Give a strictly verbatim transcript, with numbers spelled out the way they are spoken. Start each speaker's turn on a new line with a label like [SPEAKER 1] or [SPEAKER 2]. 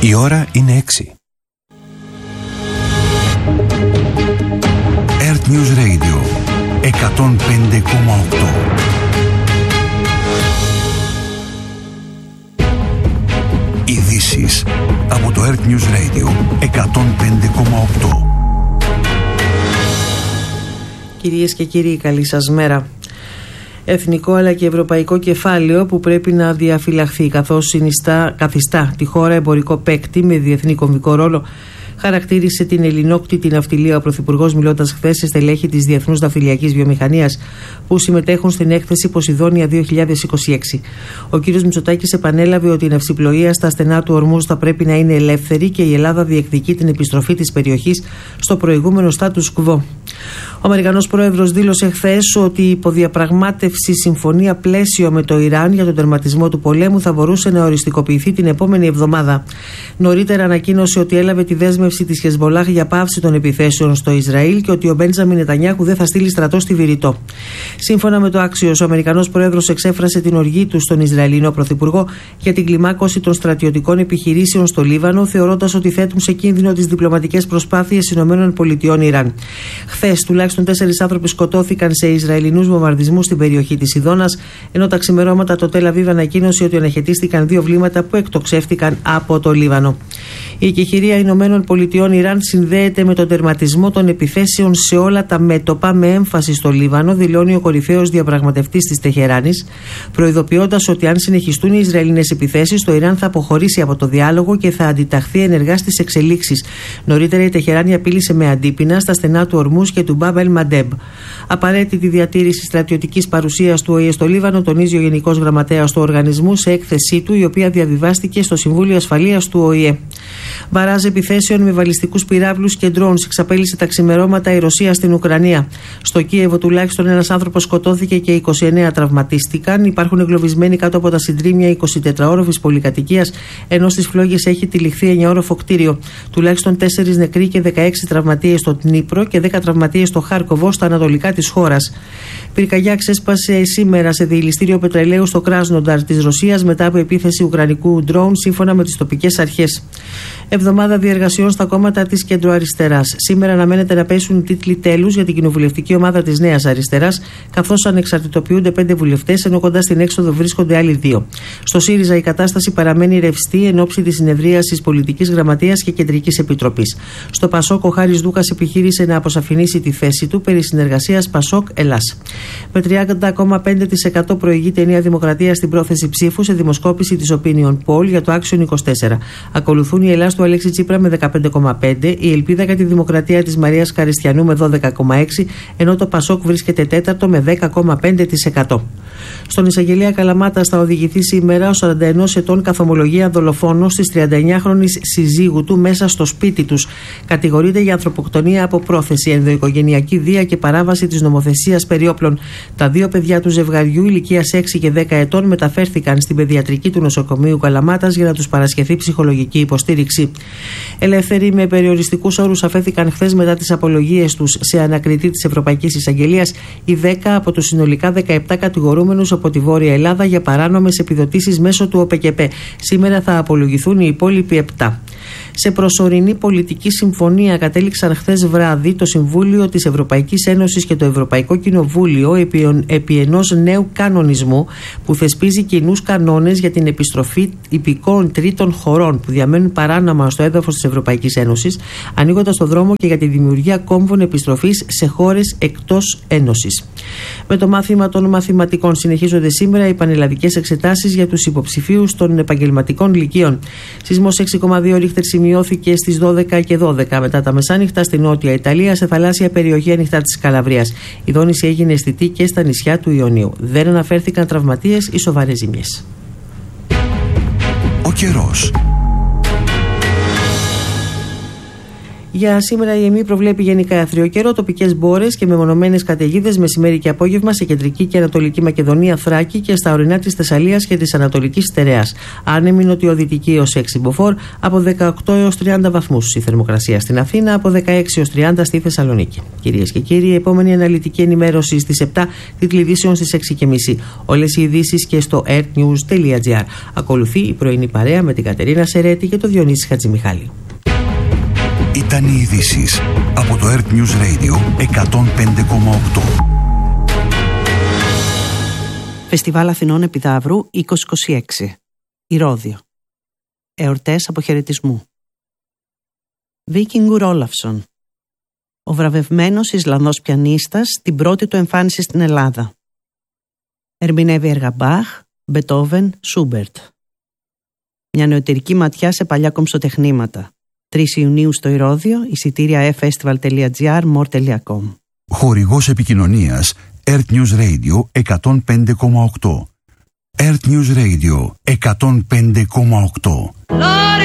[SPEAKER 1] Η ώρα είναι έξι. Earth News Radio εκατόν πέντε κόμμα οκτώ. Ειδήσεις από το Earth News Radio εκατόν πέντε κόμμα οκτώ.
[SPEAKER 2] Κυρίες και κύριοι, καλή σας μέρα. Εθνικό αλλά και ευρωπαϊκό κεφάλαιο που πρέπει να διαφυλαχθεί, καθώς συνιστά, καθιστά τη χώρα εμπορικό παίκτη με διεθνή κομβικό ρόλο, χαρακτήρισε την ελληνόκτητη ναυτιλία ο Πρωθυπουργός, μιλώντας χθες σε στελέχη της Διεθνούς Ναυτιλιακής Βιομηχανίας που συμμετέχουν στην έκθεση Ποσειδόνια δύο χιλιάδες είκοσι έξι. Ο κ. Μητσοτάκης επανέλαβε ότι η ναυσιπλοεία στα στενά του ορμούς θα πρέπει να είναι ελεύθερη και η Ελλάδα διεκδικεί την επιστροφή της περιοχής στο προηγούμενο status quo. Ο Αμερικανός πρόεδρος δήλωσε χθες ότι η υποδιαπραγμάτευση συμφωνία πλαίσιο με το Ιράν για τον τερματισμό του πολέμου θα μπορούσε να οριστικοποιηθεί την επόμενη εβδομάδα. Νωρίτερα ανακοίνωσε ότι έλαβε τη δέσμευση της Χεσμολάχ για πάυση των επιθέσεων στο Ισραήλ και ότι ο Μπέντζαμιν Νετανιάχου δεν θα στείλει στρατό στη Βηρητό. Σύμφωνα με το Axios, ο Αμερικανός πρόεδρος εξέφρασε την οργή του στον Ισραηλινό πρωθυπουργό για την κλιμάκωση των στρατιωτικών επιχειρήσεων στο Λίβανο, θεωρώντας ότι θέτουν σε κίνδυνο τις διπλωματικές προσπάθειες ΗΠΑ-Ιράν. Χθες, τουλάχιστον τέσσερις άνθρωποι σκοτώθηκαν σε Ισραηλινούς βομβαρδισμούς στην περιοχή της Ιδώνας, ενώ τα ξημερώματα το Τελ Αβίβ ανακοίνωσε ότι αναχαιτίστηκαν δύο βλήματα που εκτοξεύτηκαν από το Λίβανο. Η εκεχηρία ΗΠΑ-Ιράν συνδέεται με τον τερματισμό των επιθέσεων σε όλα τα μέτωπα, με έμφαση στο Λίβανο, δηλώνει ο κορυφαίος διαπραγματευτής της Τεχεράνης, προειδοποιώντας ότι αν συνεχιστούν οι Ισραηλινές επιθέσεις, το Ιράν θα αποχωρήσει από το διάλογο και θα αντιταχθεί ενεργά στις εξελίξεις. Νωρίτερα η Τεχεράνη απείλησε με αντίπεινα στα στενά του Ορμούς και του Μπάμπ ελ Μαντέμπ. Απαραίτητη διατήρηση στρατιωτικής παρουσίας του ΟΗΕ στο Λίβανο, τονίζει ο Γενικός Γραμματέας του οργανισμού σε έκθεσή του, η οποία διαβιβάστηκε στο Συμβούλιο Ασφαλείας του ΟΗΕ. Μπαράζ επιθέσεων με βαλιστικούς πυράβλους και ντρόουνς εξαπέλυσε τα ξημερώματα η Ρωσία στην Ουκρανία. Στο Κίεβο τουλάχιστον ένας άνθρωπος σκοτώθηκε και είκοσι εννέα τραυματίστηκαν. Υπάρχουν εγκλωβισμένοι κάτω από τα συντρίμμια εικοσιτετραόροφης πολυκατοικίας, ενώ στις φλόγες έχει τυλιχθεί εννιαόροφο κτίριο. Τουλάχιστον τέσσερις νεκροί και δεκαέξι τραυματίες στο Δνίπρο και δέκα τραυματίες στο Χάρκοβο, στα ανατολικά της χώρας. Πυρκαγιά ξέσπασε σήμερα σε διελιστήριο πετρελαίου στο Κράσνονταρ της Ρωσίας μετά από επίθεση ουκρανικού ντρόουν, σύμφωνα με τις τοπικές αρχές. Εβδομάδα διεργασιών στα κόμματα της κεντροαριστεράς. Σήμερα αναμένεται να πέσουν τίτλοι τέλους για την κοινοβουλευτική ομάδα της Νέας Αριστεράς, καθώς ανεξαρτητοποιούνται πέντε βουλευτές, ενώ κοντά στην έξοδο βρίσκονται άλλοι δύο. Στο ΣΥΡΙΖΑ η κατάσταση παραμένει ρευστή εν ώψη της συνεδρίασης Πολιτικής Γραμματείας και Κεντρικής Επιτροπής. Στο ΠΑΣΟΚ, ο Χάρης Δούκας επιχείρησε να αποσαφηνίσει τη θέση του περί συνεργασίας ΠΑΣΟΚ-Ελλάς. Με τριάντα κόμμα πέντε τοις εκατό προηγείται η Νέα Δημοκρατία στην πρόθεση ψήφου σε δημοσκόπηση της Opinion Poll για το Action είκοσι τέσσερα. Ακολουθούν η Ελλάς του Αλέξη Τσίπρα με δεκαπέντε κόμμα πέντε, η Ελπίδα για τη Δημοκρατία της Μαρίας Καριστιανού με δώδεκα κόμμα έξι, ενώ το ΠΑΣΟΚ βρίσκεται τέταρτο με δέκα κόμμα πέντε τοις εκατό. Στον εισαγγελέα Καλαμάτας θα οδηγηθεί σήμερα ο σαράντα ενός ετών καθομολογία δολοφόνος της τριανταεννιάχρονης συζύγου του μέσα στο σπίτι τους. Κατηγορείται για ανθρωποκτονία από πρόθεση, ενδοοικογενειακή βία και παράβαση της νομοθεσίας περί όπλων. Τα δύο παιδιά του ζευγαριού ηλικίας έξι και δέκα ετών μεταφέρθηκαν στην παιδιατρική του νοσοκομείου Καλαμάτας για να τους παρασχεθεί ψυχολογική υποστήριξη. Ελεύθεροι με περιοριστικούς όρους αφέθηκαν χθες μετά τις απολογίες τους σε ανακριτή της Ευρωπαϊκής Εισαγγελίας οι δέκα από τους συνολικά δεκαεπτά κατηγορούμενους από τη Βόρεια Ελλάδα για παράνομες επιδοτήσεις μέσω του ΟΠΕΚΕΠΕ. Σήμερα θα απολογηθούν οι υπόλοιποι επτά. Σε προσωρινή πολιτική συμφωνία κατέληξαν χθες βράδυ το Συμβούλιο της Ευρωπαϊκής Ένωσης και το Ευρωπαϊκό Κοινοβούλιο επί, επί ενός νέου κανονισμού που θεσπίζει κοινούς κανόνες για την επιστροφή υπηκόων τρίτων χωρών που διαμένουν παράνομα στο έδαφος της Ευρωπαϊκής Ένωσης, ανοίγοντας το δρόμο και για τη δημιουργία κόμβων επιστροφής σε χώρες εκτός Ένωσης. Με το μάθημα των μαθηματικών συνεχίζονται σήμερα οι πανελλαδικές εξετάσεις για τους υποψηφίους των επαγγελματικών λυκείων. Σεισμός έξι κόμμα δύο ρίχτερ σημειώθηκε στις δώδεκα και δώδεκα μετά τα μεσάνυχτα στη Νότια Ιταλία, σε θαλάσσια περιοχή ανοιχτά της Καλαβρίας. Η δόνηση έγινε αισθητή και στα νησιά του Ιωνίου. Δεν αναφέρθηκαν τραυματίες ή σοβαρές ζημιές.
[SPEAKER 1] Ο καιρός.
[SPEAKER 2] Για σήμερα η ΕΜΗ προβλέπει γενικά άθριο καιρό, τοπικές μπόρες και μεμονωμένες καταιγίδες μεσημέρι και απόγευμα σε κεντρική και ανατολική Μακεδονία, Θράκη και στα ορεινά της Θεσσαλίας και της Ανατολικής Στερεάς. Άνεμη νοτιοδυτική έως έξι μποφόρ, από δεκαοκτώ έως τριάντα βαθμούς η θερμοκρασία στην Αθήνα, από δεκαέξι έως τριάντα στη Θεσσαλονίκη. Κυρίες και κύριοι, η επόμενη αναλυτική ενημέρωση στις επτά, τίτλοι ειδήσεων στις έξι και μισή. Όλες οι ειδήσεις και στο airnews τελεία gr. Ακολουθεί η πρωινή παρέα με την Κατερίνα Σερέτη και τον Διονύση Χατζημιχάλη.
[SPEAKER 1] Ήταν οι ειδήσεις από το Earth News Radio εκατόν πέντε κόμμα οκτώ.
[SPEAKER 3] Φεστιβάλ Αθηνών Επιδαύρου είκοσι είκοσι έξι. Ηρώδειο. Εορτές αποχαιρετισμού. Βίκινγκουρ Όλαφσον. Ο βραβευμένος Ισλανδός πιανίστας στην πρώτη του εμφάνιση στην Ελλάδα. Ερμηνεύει έργα Μπαχ, Μπετόβεν, Σούμπερτ. Μια νεωτερική ματιά σε παλιά κομψοτεχνήματα. τρεις Ιουνίου στο Ηρώδειο, εισιτήρια e-festival τελεία gr, more τελεία com.
[SPEAKER 1] Χορηγός επικοινωνίας Earth News Radio εκατόν πέντε κόμμα οκτώ. Earth News Radio εκατόν πέντε κόμμα οκτώ.